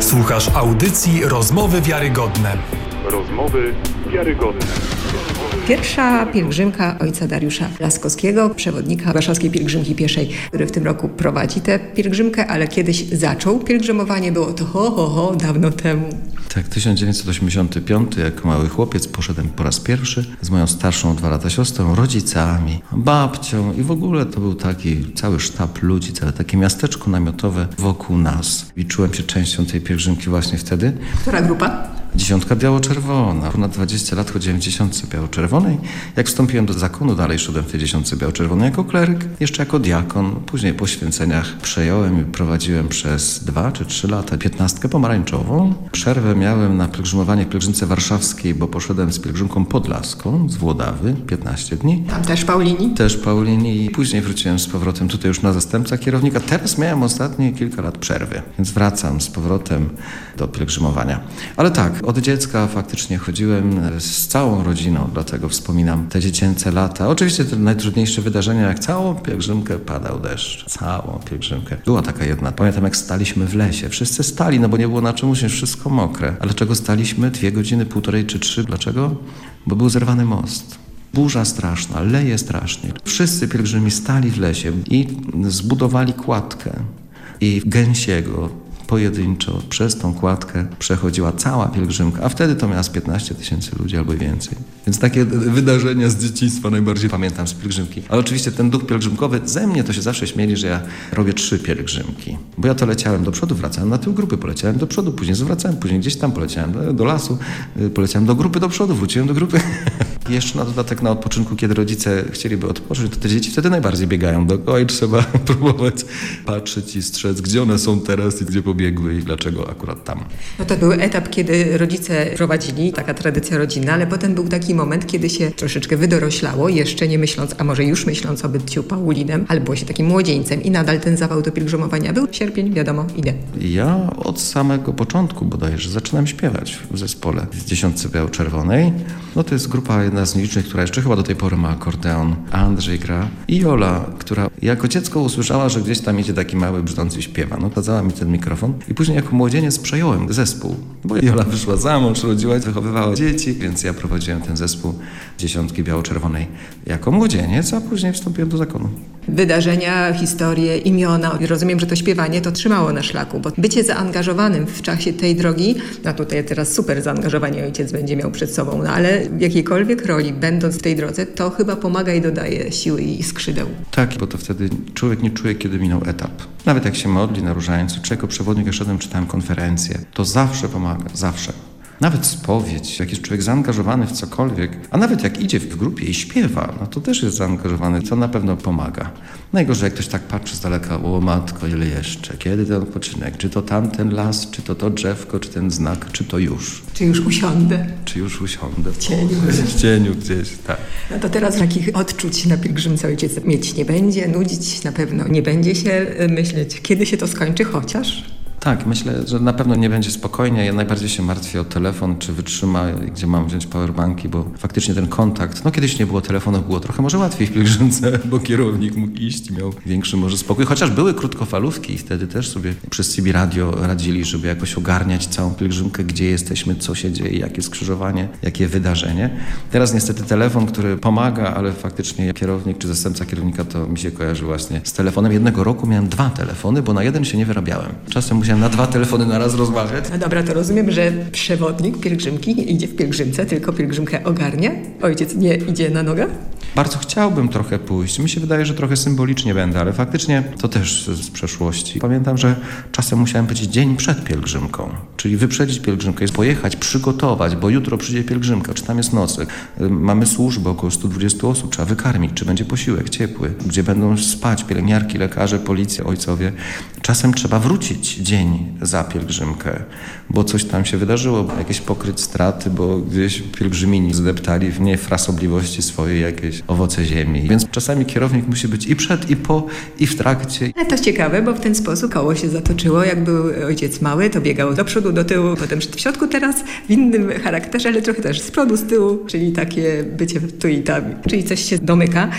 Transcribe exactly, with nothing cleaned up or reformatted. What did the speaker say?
Słuchasz audycji Rozmowy Wiarygodne. Rozmowy wiarygodne. Pierwsza pielgrzymka ojca Dariusza Laskowskiego, przewodnika Warszawskiej Pielgrzymki Pieszej, który w tym roku prowadzi tę pielgrzymkę, ale kiedyś zaczął pielgrzymowanie, było to ho, ho, ho, dawno temu. Tak, tysiąc dziewięćset osiemdziesiąty piąty, jako mały chłopiec poszedłem po raz pierwszy z moją starszą dwa lata siostrą, rodzicami, babcią i w ogóle to był taki cały sztab ludzi, całe takie miasteczko namiotowe wokół nas. I czułem się częścią tej pielgrzymki właśnie wtedy. Która grupa? Dziesiątka biało-czerwona. Ponad dwadzieścia lat chodziłem w dziesiątce biało-czerwonej. Jak wstąpiłem do zakonu, dalej szedłem w tej dziesiątce biało-czerwonej jako kleryk, jeszcze jako diakon. Później po święceniach przejąłem i prowadziłem przez dwa czy trzy lata piętnastkę pomarańczową. Przerwę miałem na pielgrzymowanie w pielgrzymce warszawskiej, bo poszedłem z pielgrzymką podlaską z Włodawy, piętnaście dni. Tam też Paulini? Też Paulini i później wróciłem z powrotem tutaj już na zastępca kierownika. Teraz miałem ostatnie kilka lat przerwy, więc wracam z powrotem do pielgrzymowania. Ale tak, od dziecka faktycznie chodziłem z całą rodziną, dlatego wspominam te dziecięce lata. Oczywiście te najtrudniejsze wydarzenia, jak całą pielgrzymkę padał deszcz. Całą pielgrzymkę. Była taka jedna. Pamiętam, jak staliśmy w lesie. Wszyscy stali, no bo nie było na czym usiąść, wszystko mokre. Ale czego staliśmy? Dwie godziny, półtorej czy trzy. Dlaczego? Bo był zerwany most. Burza straszna, leje strasznie. Wszyscy pielgrzymi stali w lesie i zbudowali kładkę. I gęsiego pojedynczo przez tą kładkę przechodziła cała pielgrzymka, a wtedy to miała z piętnaście tysięcy ludzi albo i więcej. Więc takie wydarzenia z dzieciństwa najbardziej pamiętam z pielgrzymki. Ale oczywiście ten duch pielgrzymkowy, ze mnie to się zawsze śmieli, że ja robię trzy pielgrzymki. Bo ja to leciałem do przodu, wracałem na tył grupy, poleciałem do przodu, później zwracałem, później gdzieś tam poleciałem do, do lasu, poleciałem do grupy do przodu, wróciłem do grupy. I jeszcze na dodatek na odpoczynku, kiedy rodzice chcieliby odpocząć, to te dzieci wtedy najbardziej biegają dookoła i trzeba próbować patrzeć i strzec, gdzie one są teraz i gdzie pobiegły i dlaczego akurat tam. No to był etap, kiedy rodzice prowadzili, taka tradycja rodzinna, ale potem był taki moment, kiedy się troszeczkę wydoroślało, jeszcze nie myśląc, a może już myśląc o byciu Paulinem, ale było się takim młodzieńcem i nadal ten zawał do pielgrzymowania był. Sierpień, wiadomo, idę. Ja od samego początku bodajże zaczynam śpiewać w zespole w dziesiątce biało-czerwonej. No to jest grupa jedna z nielicznych, która jeszcze chyba do tej pory ma akordeon. Andrzej gra i Jola, która jako dziecko usłyszała, że gdzieś tam idzie taki mały brzdący i śpiewa. No kazała mi ten mikrofon i później jako młodzieniec przejąłem zespół. Bo Jola wyszła za mąż, rodziła, wychowywała dzieci, więc ja prowadziłem ten zespół dziesiątki biało-czerwonej jako młodzieniec, a później wstąpiłem do zakonu. Wydarzenia, historie, imiona. Rozumiem, że to śpiewanie to trzymało na szlaku, bo bycie zaangażowanym w czasie tej drogi, no tutaj teraz super zaangażowanie ojciec będzie miał przed sobą, no ale w jakiejkolwiek roli, będąc w tej drodze, to chyba pomaga i dodaje siły i skrzydeł. Tak, bo to wtedy człowiek nie czuje, kiedy minął etap. Nawet jak się modli na różańcu, czy jako przewodnik ja szedłem, czytałem konferencję, to zawsze pomaga, zawsze. Nawet spowiedź, jak jest człowiek zaangażowany w cokolwiek, a nawet jak idzie w grupie i śpiewa, no to też jest zaangażowany, to na pewno pomaga. Najgorzej, jak ktoś tak patrzy z daleka, o matko, ile jeszcze, kiedy ten odpoczynek, czy to tamten las, czy to to drzewko, czy ten znak, czy to już. Czy już usiądę? Czy już usiądę. W cieniu. W cieniu gdzieś, tak. No to teraz takich odczuć na pielgrzymce ojciec mieć nie będzie, nudzić na pewno nie będzie się, myśleć, kiedy się to skończy, chociaż... Tak, myślę, że na pewno nie będzie spokojnie. Ja najbardziej się martwię o telefon, czy wytrzyma, gdzie mam wziąć powerbanki, bo faktycznie ten kontakt, no kiedyś nie było telefonów, było trochę może łatwiej w pielgrzymce, bo kierownik mógł iść, miał większy może spokój. Chociaż były krótkofalówki i wtedy też sobie przez C B Radio radzili, żeby jakoś ogarniać całą pielgrzymkę, gdzie jesteśmy, co się dzieje, jakie skrzyżowanie, jakie wydarzenie. Teraz niestety telefon, który pomaga, ale faktycznie kierownik czy zastępca kierownika to mi się kojarzy właśnie z telefonem. Jednego roku miałem dwa telefony, bo na jeden się nie wyrabiałem. Czasem musiałem na dwa telefony naraz rozmawiać. No dobra, to rozumiem, że przewodnik pielgrzymki nie idzie w pielgrzymce, tylko pielgrzymkę ogarnia? Ojciec nie idzie na nogach? Bardzo chciałbym trochę pójść. Mi się wydaje, że trochę symbolicznie będę, ale faktycznie to też z przeszłości. Pamiętam, że czasem musiałem być dzień przed pielgrzymką, czyli wyprzedzić pielgrzymkę, pojechać, przygotować, bo jutro przyjdzie pielgrzymka, czy tam jest nocleg. Mamy służbę, około sto dwadzieścia osób, trzeba wykarmić, czy będzie posiłek ciepły, gdzie będą spać pielęgniarki, lekarze, policja, ojcowie. Czasem trzeba wrócić dzień za pielgrzymkę, bo coś tam się wydarzyło, jakieś pokryć straty, bo gdzieś pielgrzymini zdeptali w niefrasobliwości swojej jakieś owoce ziemi. Więc czasami kierownik musi być i przed, i po, i w trakcie. Ale to ciekawe, bo w ten sposób koło się zatoczyło. Jak był ojciec mały, to biegał do przodu, do tyłu, potem w środku, teraz w innym charakterze, ale trochę też z przodu, z tyłu, czyli takie bycie tu i tam, czyli coś się domyka.